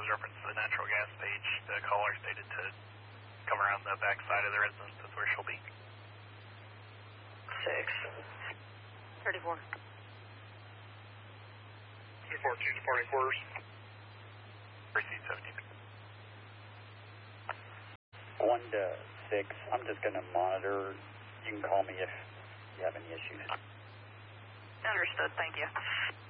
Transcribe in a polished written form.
was reference to the natural gas page. The caller stated to come around the back side of the residence. That's where she'll be. 34. 242 departing quarters. Proceed 17. 1 to 6. I'm just going to monitor. You can call me if you have any issues. Understood. Thank you.